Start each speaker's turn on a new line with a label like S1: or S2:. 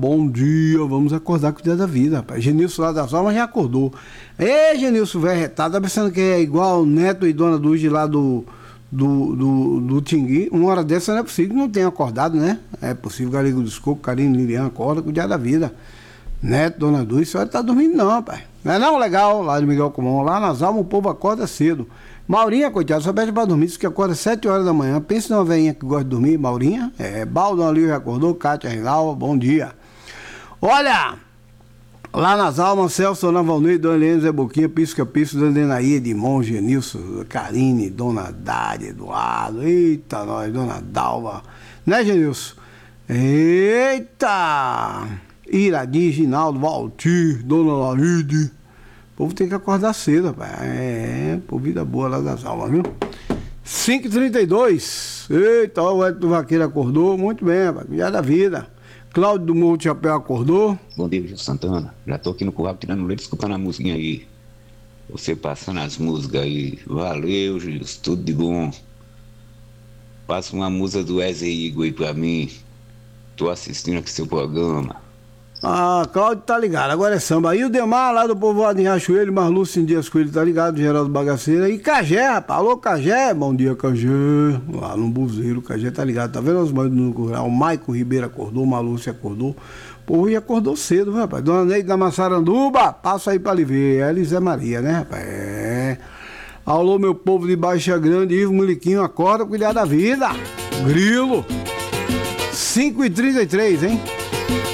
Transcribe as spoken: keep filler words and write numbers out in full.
S1: Bom dia, vamos acordar com o dia da vida, rapaz. Genilson lá das Almas já acordou. Ê, Genilson, velho retado, tá pensando que é igual o Neto e Dona Dulce lá do, do, do, do Tingui? Uma hora dessa não é possível que não tenha acordado, né? É possível, Garigo dos Cocos, Carinho, Lilian, acorda com o dia da vida. Neto, Dona Dulce, a senhora tá dormindo não, rapaz. Não é não, legal, lá de Miguel Comum, lá nas Almas o povo acorda cedo. Maurinha, coitado, só pede pra dormir, diz que acorda sete horas da manhã. Pensa numa velhinha que gosta de dormir, Maurinha. É, Baldão ali já acordou, Cátia Reinalva, bom dia. Olha, lá nas Almas, Celso, Dona Valnei, Dona Helena, Zé Boquinha, Pisca Pisco, Dona Denaí, Edmond, Genilson, Karine, Dona Dária, Eduardo, eita nós, Dona Dalva, né, Genilson? Eita! Iradim, Ginaldo, Valtir, Dona Laride. O povo tem que acordar cedo, rapaz. É, por vida boa lá das Almas, viu? cinco e trinta e dois. Eita, o Edson do Vaqueiro acordou, muito bem, rapaz, já da vida. Cláudio do Morro de Chapéu acordou.
S2: Bom dia, Gil Santana. Já tô aqui no curral tirando leite, escutando a musiquinha aí. Você passando as músicas aí. Valeu, Gil, tudo de bom. Passa uma música do Wesley Igor aí pra mim. Tô assistindo aqui seu programa.
S1: Ah, Cláudio tá ligado, agora é samba. Aí o Demar lá do povoado em Rachoeiro, Marlúcio em Dias Coelho tá ligado, Geraldo Bagaceira. E Cagé, rapaz, alô Cagé, bom dia Cagé. Lá no Buzeiro, Cagé tá ligado, tá vendo os banhos no curral? O Maico Ribeiro acordou, o Marlúcio acordou. O povo ia acordou cedo, viu, rapaz? Dona Neide da Massaranduba, passa aí pra lhe ver. É Elisé Maria, né, rapaz? É. Alô, meu povo de Baixa Grande, Ivo Miliquinho, acorda, cuidar da vida. Grilo. cinco e trinta e três, hein?